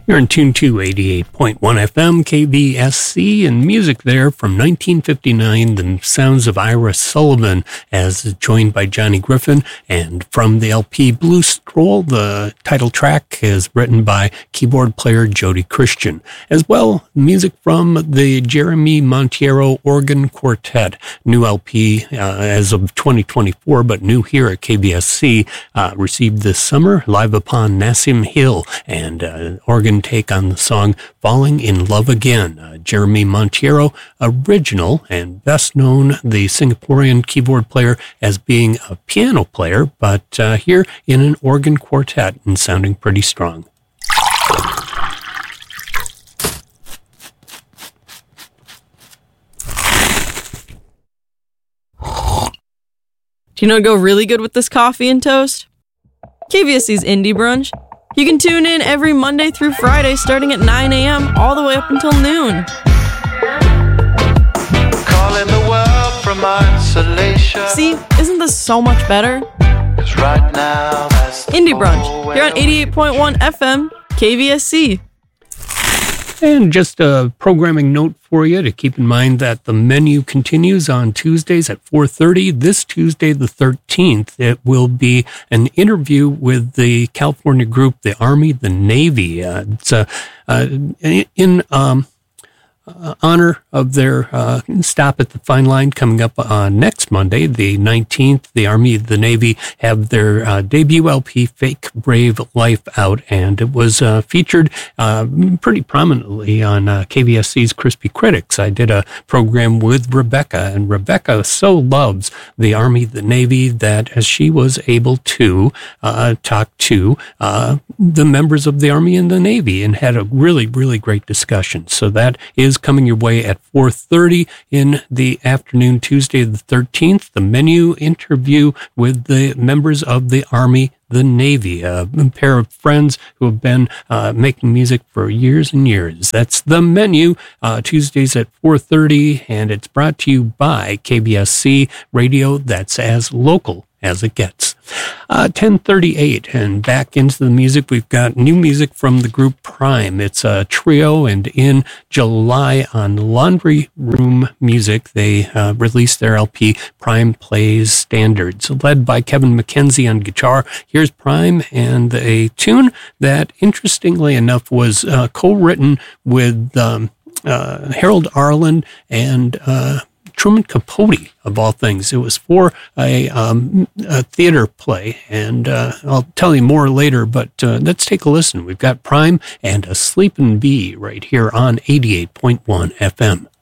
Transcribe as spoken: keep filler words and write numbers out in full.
You're in tune to eighty-eight point one F M, K B S C, and music there from nineteen fifty-nine, the sounds of Ira Sullivan, as joined by Johnny Griffin. And from the L P Blue Stroll, the title track is written by keyboard player Jody Christian. As well, music from the Jeremy Monteiro Organ Quartet, new L P uh, as of twenty twenty-four, but new here at K B S C, uh, received this summer, live upon Nassim Hill, and uh, organ take on the song Falling in Love Again. Uh, Jeremy Monteiro, original and best known, the Singaporean keyboard player, as being a piano player, but uh, here in an organ quartet and sounding pretty strong. Do you know what would go really good with this coffee and toast? K B S C's Indie Brunch. You can tune in every Monday through Friday starting at nine a.m. all the way up until noon. Calling the world from isolation. See, isn't this so much better? 'Cause right now that's the Indie Brunch, here on eighty-eight point one F M, K B S C. And just a programming note for you to keep in mind that the menu continues on Tuesdays at four thirty. This Tuesday, the thirteenth, it will be an interview with the California group, the Army, the Navy. Uh, it's uh, uh, in um, uh, honor of their uh, stop at the Fine Line coming up uh, next Monday, the nineteenth. The Army, the Navy have their uh, debut L P, Fake Brave Life, out, and it was uh, featured uh, pretty prominently on uh, K B S C's Crispy Critics. I did a program with Rebecca, and Rebecca so loves the Army, the Navy, that as she was able to uh, talk to uh, the members of the Army and the Navy and had a really, really great discussion. So that is coming your way at four thirty in the afternoon, Tuesday the thirteenth. The menu interview with the members of the Army, the Navy, a pair of friends who have been uh, making music for years and years. That's the menu, uh, Tuesdays at four thirty, and it's brought to you by K B S C Radio. That's as local as it gets. Uh, ten thirty-eight, and back into the music. We've got new music from the group Prime. It's a trio, and in July on Laundry Room Music, they uh, released their L P, Prime Plays Standards, led by Kevin McKenzie on guitar. Here's Prime and a tune that, interestingly enough, was uh, co-written with um, uh, Harold Arlen and uh, Truman Capote, of all things. It was for a, um, a theater play, and uh, I'll tell you more later, but uh, let's take a listen. We've got Prime and A Sleepin' Bee right here on eighty-eight point one F M.